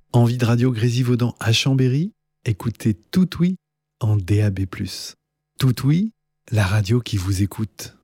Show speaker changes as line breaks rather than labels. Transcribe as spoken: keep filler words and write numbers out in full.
Envie de radio Grésivaudan à Chambéry? Écoutez Tout Oui en D A B plus. Tout Oui, la radio qui vous écoute.